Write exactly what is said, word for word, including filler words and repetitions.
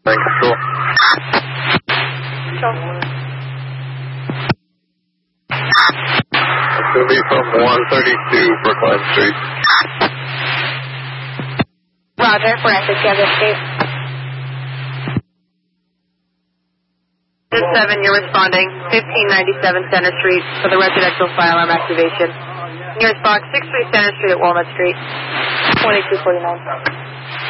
Thank control. Control. It's going to be from one thirty-two Brookline Street. Roger, Francis, Kansas State. This seven, you're responding, fifteen ninety-seven Center Street for the residential firearm activation. Nearest box, six three Center Street at Walnut Street. twenty-two forty-nine.